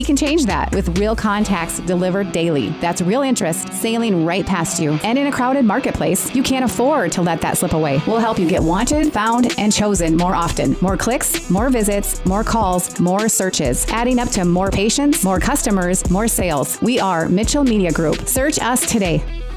You can change that with real contacts delivered daily. That's real interest sailing right past you. And in a crowded marketplace, you can't afford to let that slip away. We'll help you get wanted, found, and chosen more often. More clicks, more visits, more calls, more searches, adding up to more patients, more customers, more sales. We are Mitchell Media Group. Search us today.